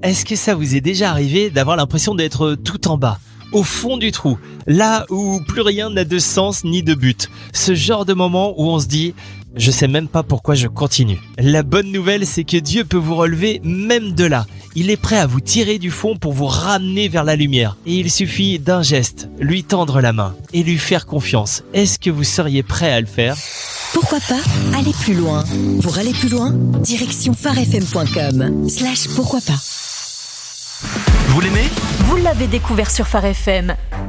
Est-ce que ça vous est déjà arrivé d'avoir l'impression d'être tout en bas, au fond du trou, là où plus rien n'a de sens ni de but? Ce genre de moment où on se dit « je sais même pas pourquoi je continue ». La bonne nouvelle, c'est que Dieu peut vous relever même de là. Il est prêt à vous tirer du fond pour vous ramener vers la lumière. Et il suffit d'un geste, lui tendre la main et lui faire confiance. Est-ce que vous seriez prêt à le faire ? Pourquoi pas aller plus loin? Pour aller plus loin, direction pharefm.com/pourquoi pas. Vous l'aimez ? Vous l'avez découvert sur Phare FM.